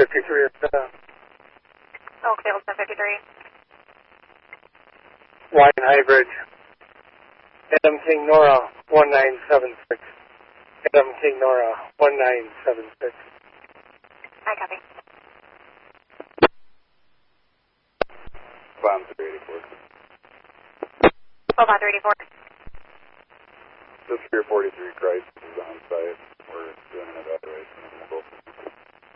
1053 is Oak Field 1053. Wine High Bridge. Adam King Nora 1976. Adam King Nora 1976. I copy. Bomb 384. Bomb 384. This 43 Christ is on site. We're doing an